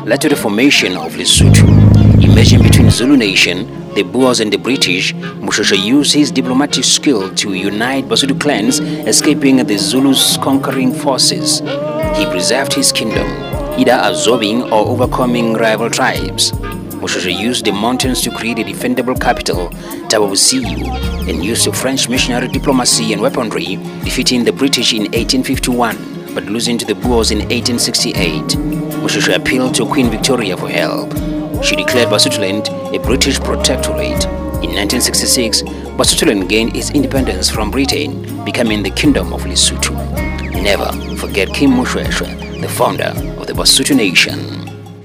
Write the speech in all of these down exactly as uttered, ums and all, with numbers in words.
led to the formation of Lesotho. Emerging between Zulu Nation, the Boers and the British, Moshoeshoe used his diplomatic skill to unite Basotho clans, escaping the Zulus' conquering forces. He preserved his kingdom, either absorbing or overcoming rival tribes. Moshoeshoe used the mountains to create a defendable capital, Thaba Bosiu, and used the French missionary diplomacy and weaponry, defeating the British in eighteen fifty-one, but losing to the Boers in eighteen sixty-eight. Moshoeshoe appealed to Queen Victoria for help. She declared Basotholand a British protectorate. In nineteen sixty-six, Basotholand gained its independence from Britain, becoming the Kingdom of Lesotho. Never forget Kim Moshoeshoe, the founder of the Basotho Nation.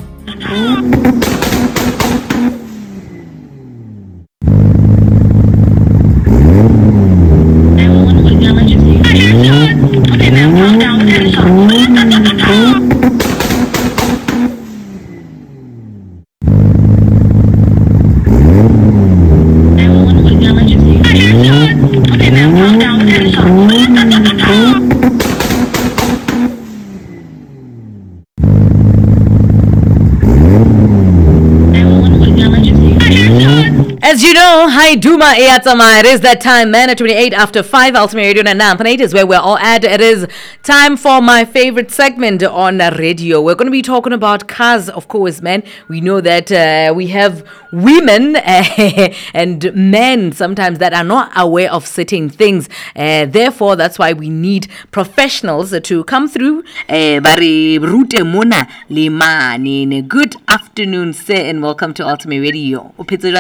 As you know, hi Duma Eyatsama. It is that time, man. At twenty-eight after five, Ultimate Radio Nampanaid is where we're all at. It is time for my favorite segment on radio. We're going to be talking about cars, of course, man. We know that uh, we have women uh, and men sometimes that are not aware of certain things. Uh, therefore, that's why we need professionals to come through. Bari Rute Mona Limani. Good afternoon, sir, and welcome to Ultimate Radio.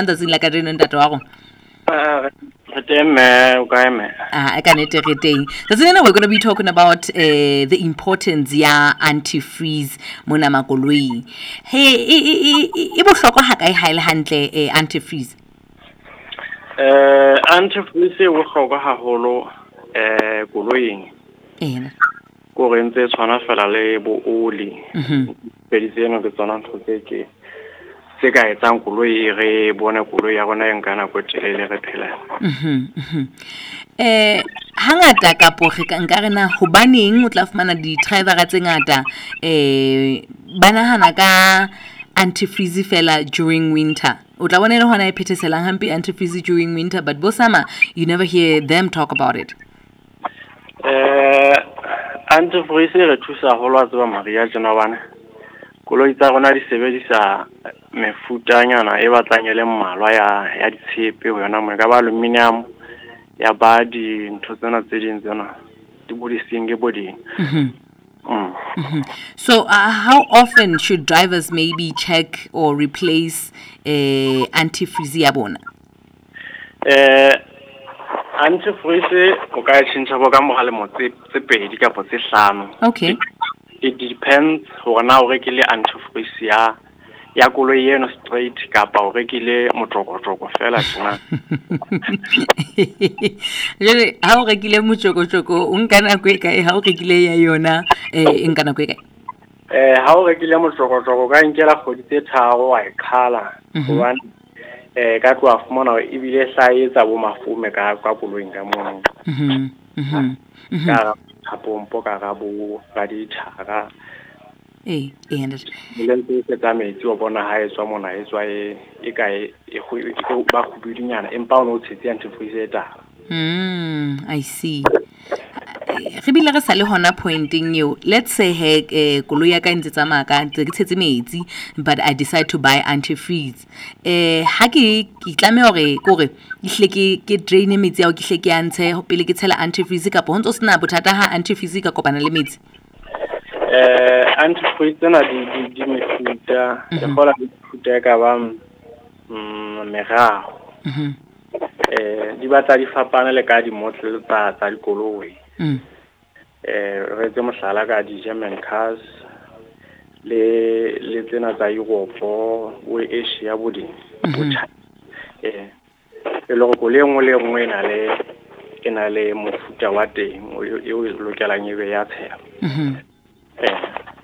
Uh, Ah, I can it everything. So then we're going to be talking about uh, the importance ya antifreeze mona makoloi. Hey, e bohlokwa ha kae ha ile hantle antifreeze? Eh, antifreeze e bohlokwa haholo eh koloing. Ena. Go re ntse tshwana fela le bo oli. Mhm. Pediseno ke tsona ntho tse ke se ka etsang koloi re bone koloi ya rona e nka nako e telele re phela. Mhm. Mhm. Eh hangata ka po re ka nka rena hobaneng o tla fumana di driver tse ngata eh banahana ka antifreeze fela during winter. O tla bona le hona e phetheselang hampe antifreeze during winter, but bosama you never hear them talk about it. Eh antifreeze re thusa holo tsa Maria jana bana. Koloi tsa rona di sebedisa mefutanyana e batlang le mmalwa ya ya ditshepe ho yona mo ka ba aluminium ya ba di ntho tsena tse ding tsena di bodising ke boding. Mhm. Mm. Mm-hmm. So uh, how often should drivers maybe check or replace uh, antifreeze ya bona? Eh antifreeze o ka tshintsha bo ka mogale mo tse tse pedi ka po tse hlano. Okay. It depends ho na o rekile antifreeze ya ya koloi eno straight kapa o rekile motlokotoko fela tsena. Jere ha o rekile motlokotoko o nka nako e kae ha o rekile ya yona eh nka nako e kae? Eh ha o rekile motlokotoko ka nkela kgodi tse tharo wa e khala hobane eh ka tloa fumana e bile hlaetsa bo mafume ka ka koloing ka mo. Mhm. Mhm. Ka hapompo ka ga bo ga di thara. Eh eh and le ntse se tsametse o bona ha e tswa mona e tswa e e ka e e ba go budinyana empa o no tshetse antifreeze eta. Mm, I see. Re bile re sa le hona pointing you. Let's say he koloi ya ka ntse tsamaya ka ntse ke tshetse metsi, but I decide to buy antifreeze. Eh ha ke ke tlame hore kore ihle ke ke drain metsi ya o ke hle ke antshe ho pele ke tshela antifreeze ka bo ntse sena bothata ha antifreeze ka kopana le metsi. Eh antifreeze na di di di mefuta e gola mefuta ka ba mm merao. Mhm. Eh di batla di fapana le ka di model tsa tsa dikoloi. Mm. Eh re tse mohlala ka di German cars le le tsena tsa Europe o Asia bodi. Eh e lo go le ngwe le ngwe na le ke na le mofuta wa teng o yo lokelang e be ya tshela. Mhm. Eh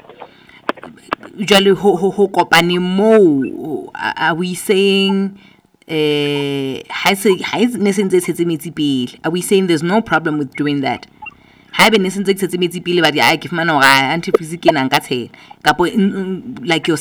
jale ho ho ho kopane mo are we saying eh ha se ha ne sentse tshetse metsi pele, are we saying there's no problem with doing that? Ha be ne sentse tshetse metsi pele ba di a ke fumana hore antifreeze ke nang ka tshela kapo like you're